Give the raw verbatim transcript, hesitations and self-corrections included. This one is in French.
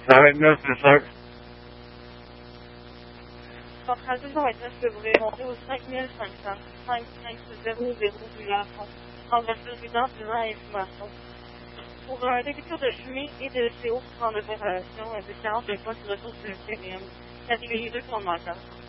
Ça va être neuf, c'est sûr. Centrale deux cent vingt-neuf, je devrais monter au cinq mille cinq cents, cinq cinq zéro zéro du Lafond, en voiture guidance devant information. Pour un détecteur de fumée et de C O pour prendre opération, de quarante de points de ressources de C R M, catégorie deux, commandement.